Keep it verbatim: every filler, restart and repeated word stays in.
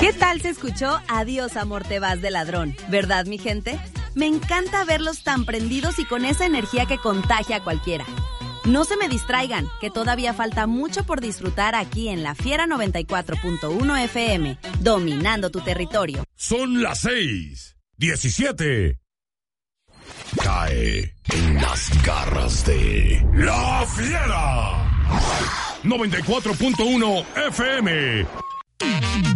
¿Qué tal se escuchó Adiós amor te vas de Ladrón? ¿Verdad, mi gente? Me encanta verlos tan prendidos y con esa energía que contagia a cualquiera. No se me distraigan, que todavía falta mucho por disfrutar aquí en La Fiera noventa y cuatro punto uno F M, dominando tu territorio. Son las seis, diecisiete. Cae en las garras de La Fiera noventa y cuatro punto uno F M.